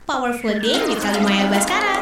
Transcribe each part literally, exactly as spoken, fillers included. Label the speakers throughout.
Speaker 1: Powerful Day with Kalimaya Baskara.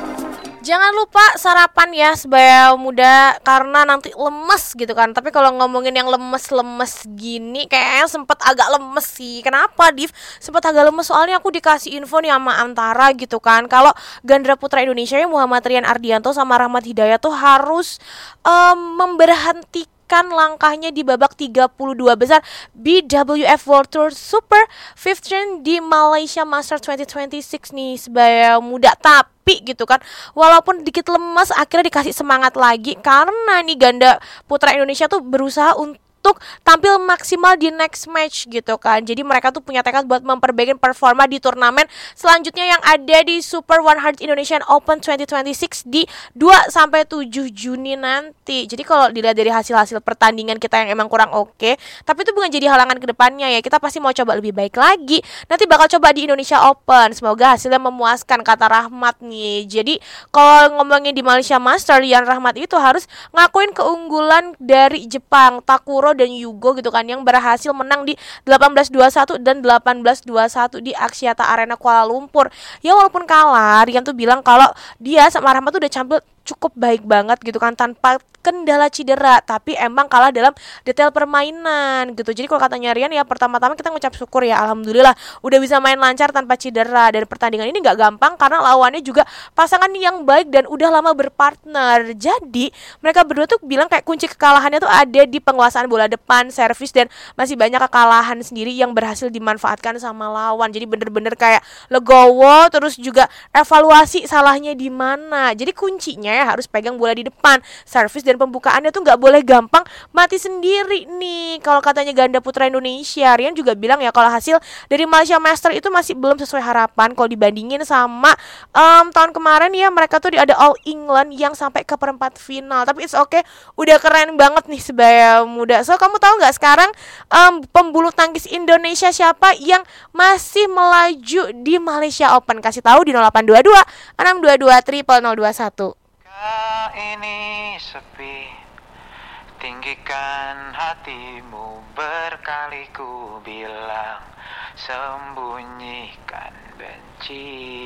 Speaker 2: Jangan lupa sarapan ya sebaya muda, karena nanti lemes gitu kan. Tapi kalau ngomongin yang lemes-lemes gini kayaknya sempet agak lemes sih. Kenapa, Div? Sempet agak lemes soalnya aku dikasih info nih sama Antara gitu kan, kalau ganda putra Indonesia ya Muhammad Rian Ardianto sama Rahmat Hidayat tuh harus um, memberhentikan kan langkahnya di babak tiga puluh dua besar B W F World Tour Super lima di Malaysia Masters dua ribu dua puluh enam nih sebaya muda. Tapi gitu kan, walaupun dikit lemas akhirnya dikasih semangat lagi karena nih ganda putra Indonesia tuh berusaha untuk untuk tampil maksimal di next match gitu kan. Jadi mereka tuh punya tekad buat memperbaiki performa di turnamen selanjutnya yang ada di Super seratus Indonesian Open dua ribu dua puluh enam di dua sampai tujuh Juni nanti. Jadi kalau dilihat dari hasil-hasil pertandingan kita yang emang kurang oke, okay, tapi itu bukan jadi halangan ke depannya ya. Kita pasti mau coba lebih baik lagi. Nanti bakal coba di Indonesia Open. Semoga hasilnya memuaskan, kata Rahmat nih. Jadi kalau ngomongin di Malaysia Master, Rian Rahmat itu harus ngakuin keunggulan dari Jepang, Takuro dan Yugo gitu kan, yang berhasil menang di delapan belas dua puluh satu dan delapan belas dua puluh satu di Axiata Arena Kuala Lumpur. Ya walaupun kalah, Rian tuh bilang kalau dia sama Rahmat tuh udah tampil cukup baik banget gitu kan, tanpa kendala cedera, tapi emang kalah dalam detail permainan gitu. Jadi kalau katanya Rian ya, pertama-tama kita ngucap syukur ya, alhamdulillah udah bisa main lancar tanpa cedera. Dan pertandingan ini gak gampang karena lawannya juga pasangan yang baik dan udah lama berpartner. Jadi mereka berdua tuh bilang kayak kunci kekalahannya tuh ada di penguasaan bola depan, servis, dan masih banyak kekalahan sendiri yang berhasil dimanfaatkan sama lawan. Jadi bener-bener kayak legowo, terus juga evaluasi salahnya di mana. Jadi kuncinya ya harus pegang bola di depan, servis dan pembukaannya tuh nggak boleh gampang mati sendiri nih. Kalau katanya ganda putra Indonesia, Rian juga bilang ya kalau hasil dari Malaysia Master itu masih belum sesuai harapan kalau dibandingin sama um, tahun kemarin ya, mereka tuh ada All England yang sampai ke perempat final. Tapi it's okay, udah keren banget nih sebaya muda. So kamu tahu nggak sekarang um, pembulu tangkis Indonesia siapa yang masih melaju di Malaysia Open? Kasih tahu di nol delapan dua dua enam dua dua nol nol dua satu.
Speaker 3: Ini sepi, tinggikan hatimu, berkali ku bilang, sembunyikan benci.